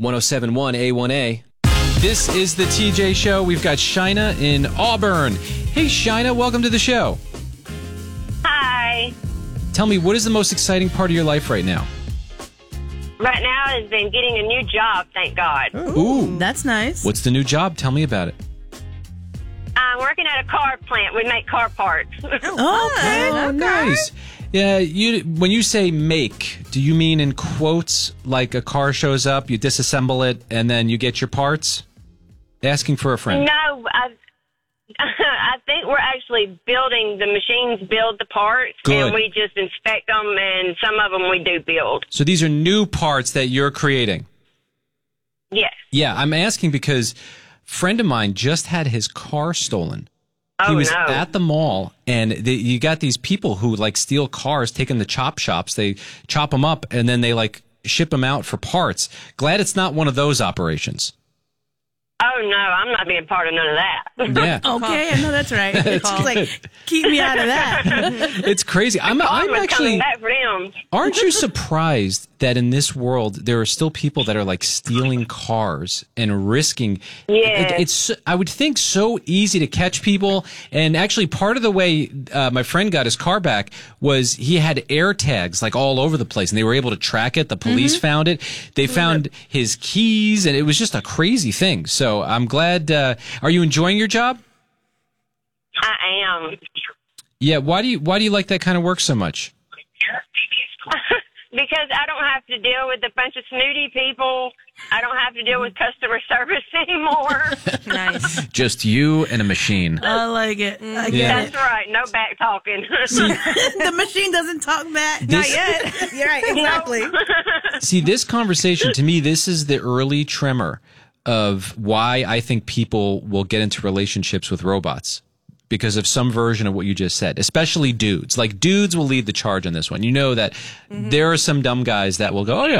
1071 A1A. This is the TJ Show. We've got Shina in Auburn. Hey, Shina, welcome to the show. Hi. Tell me, what is the most exciting part of your life right now? Right now has been getting a new job, thank God. Ooh. That's nice. What's the new job? Tell me about it. I'm working at a car plant. We make car parts. Okay. Nice. Yeah, when you say make, do you mean in quotes like a car shows up, you disassemble it, and then you get your parts? Asking for a friend. No, I think we're actually building, the machines build the parts, Good. and we just inspect them, and some of them we do build. So these are new parts that you're creating? Yes. Yeah, I'm asking because a friend of mine just had his car stolen. He Oh, was no. at the mall, and you got these people who like steal cars, take them to chop shops. They chop them up, and then they like ship them out for parts. Glad it's not one of those operations. Oh, no, I'm not being part of none of that. Yeah, Okay, I know that's right. It's like, keep me out of that. it's crazy. I'm Karma's actually. coming back for them. Aren't you surprised that in this world there are still people that are like stealing cars and risking? Yeah. It's I would think so easy to catch people. And actually, part of the way my friend got his car back was he had air tags like all over the place, and they were able to track it. The police found it. They found his keys, and it was just a crazy thing. So I'm glad. Are you enjoying your job? I am. Yeah. Why do you like that kind of work so much? Because I don't have to deal with a bunch of snooty people. I don't have to deal with customer service anymore. Nice. Just you and a machine. I like it. I get Yeah. That's right. No back talking. it. The machine doesn't talk back. This- Not yet. You're right. Exactly. See, this conversation, to me, this is the early tremor of why I think people will get into relationships with robots because of some version of what you just said, especially dudes. Like, dudes will lead the charge on this one. You know that there are some dumb guys that will go, oh, yeah,